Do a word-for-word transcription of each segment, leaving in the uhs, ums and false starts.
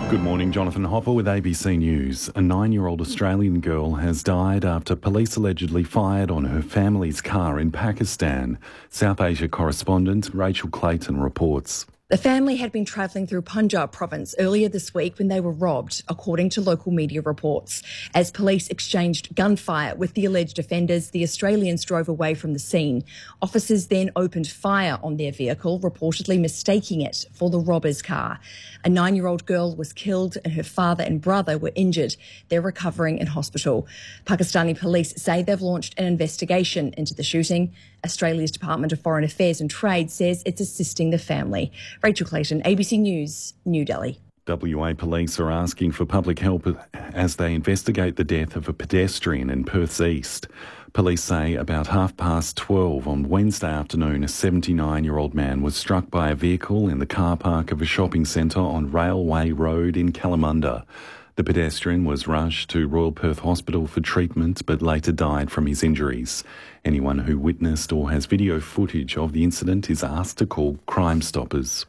Good morning, Jonathan Hopper with A B C News. A nine-year-old Australian girl has died after police allegedly fired on her family's car in Pakistan. South Asia correspondent Rachel Clayton reports. The family had been travelling through Punjab province earlier this week when they were robbed, according to local media reports. As police exchanged gunfire with the alleged offenders, the Australians drove away from the scene. Officers then opened fire on their vehicle, reportedly mistaking it for the robbers' car. A nine-year-old girl was killed and her father and brother were injured. They're recovering in hospital. Pakistani police say they've launched an investigation into the shooting. Australia's Department of Foreign Affairs and Trade says it's assisting the family. Rachel Clayton, A B C News, New Delhi. W A police are asking for public help as they investigate the death of a pedestrian in Perth's east. Police say about half past twelve on Wednesday afternoon, a seventy-nine-year-old man was struck by a vehicle in the car park of a shopping centre on Railway Road in Kalamunda. The pedestrian was rushed to Royal Perth Hospital for treatment but later died from his injuries. Anyone who witnessed or has video footage of the incident is asked to call Crime Stoppers.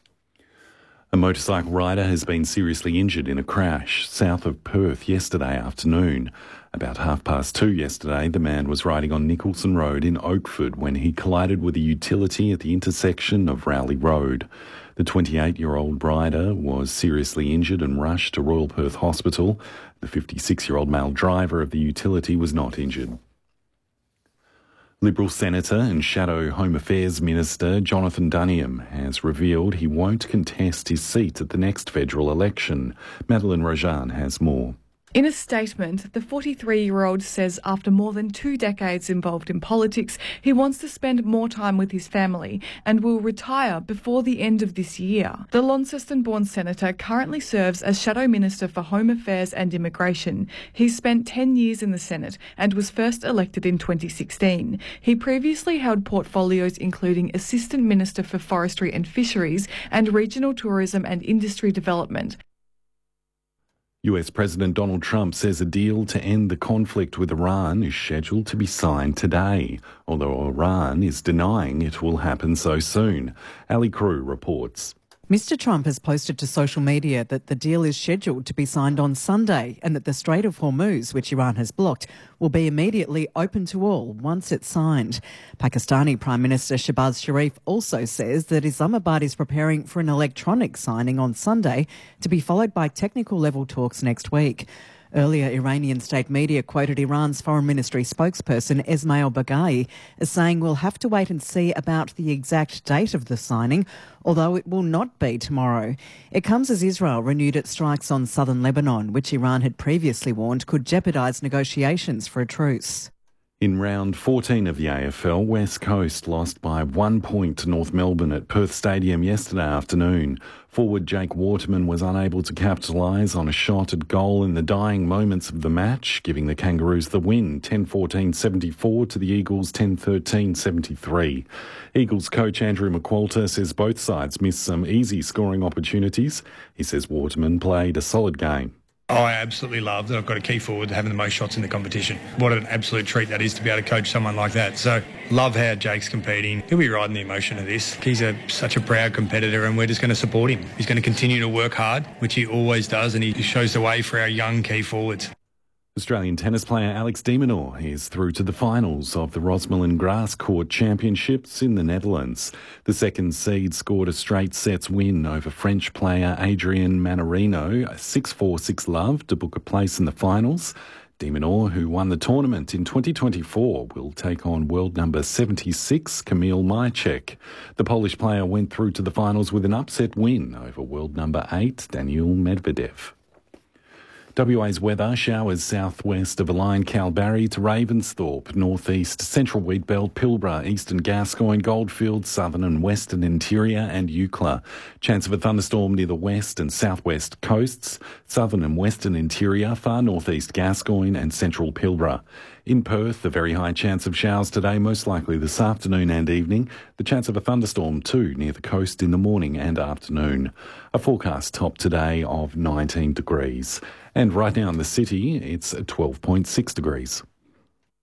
A motorcycle rider has been seriously injured in a crash south of Perth yesterday afternoon. About half past two yesterday, the man was riding on Nicholson Road in Oakford when he collided with a utility at the intersection of Rowley Road. The twenty-eight-year-old rider was seriously injured and rushed to Royal Perth Hospital. The fifty-six-year-old male driver of the utility was not injured. Liberal Senator and Shadow Home Affairs Minister Jonathan Duniam has revealed he won't contest his seat at the next federal election. Madeline Rajan has more. In a statement, the forty-three-year-old says after more than two decades involved in politics, he wants to spend more time with his family and will retire before the end of this year. The Launceston-born senator currently serves as Shadow Minister for Home Affairs and Immigration. He's spent ten years in the Senate and was first elected in twenty sixteen. He previously held portfolios including Assistant Minister for Forestry and Fisheries and Regional Tourism and Industry Development. U S President Donald Trump says a deal to end the conflict with Iran is scheduled to be signed today, although Iran is denying it will happen so soon. Ali Crew reports. Mister Trump has posted to social media that the deal is scheduled to be signed on Sunday and that the Strait of Hormuz, which Iran has blocked, will be immediately open to all once it's signed. Pakistani Prime Minister Shehbaz Sharif also says that Islamabad is preparing for an electronic signing on Sunday to be followed by technical level talks next week. Earlier, Iranian state media quoted Iran's foreign ministry spokesperson Esmail Baghaei as saying we'll have to wait and see about the exact date of the signing, although it will not be tomorrow. It comes as Israel renewed its strikes on southern Lebanon, which Iran had previously warned could jeopardise negotiations for a truce. In round fourteen of the A F L, West Coast lost by one point to North Melbourne at Perth Stadium yesterday afternoon. Forward Jake Waterman was unable to capitalise on a shot at goal in the dying moments of the match, giving the Kangaroos the win, ten fourteen seventy-four to the Eagles ten thirteen seventy-three. Eagles coach Andrew McQualter says both sides missed some easy scoring opportunities. He says Waterman played a solid game. Oh, I absolutely love that I've got a key forward having the most shots in the competition. What an absolute treat that is to be able to coach someone like that. So, love how Jake's competing. He'll be riding the emotion of this. He's a, such a proud competitor and we're just going to support him. He's going to continue to work hard, which he always does, and he shows the way for our young key forwards. Australian tennis player Alex de Minaur is through to the finals of the Rosmalen Grass Court Championships in the Netherlands. The second seed scored a straight sets win over French player Adrian Manarino, six four six love, to book a place in the finals. De Minaur, who won the tournament in twenty twenty-four, will take on world number seventy-six, Kamil Majcik. The Polish player went through to the finals with an upset win over world number eight, Daniil Medvedev. W A's weather: showers southwest of Align Kalbarri to Ravensthorpe, northeast Central Wheatbelt, Pilbara, eastern Gascoyne, Goldfields, southern and western interior and Eucla. Chance of a thunderstorm near the west and southwest coasts, southern and western interior, far northeast Gascoyne and central Pilbara. In Perth, a very high chance of showers today, most likely this afternoon and evening. The chance of a thunderstorm too near the coast in the morning and afternoon. A forecast top today of nineteen degrees. And right now in the city, it's twelve point six degrees.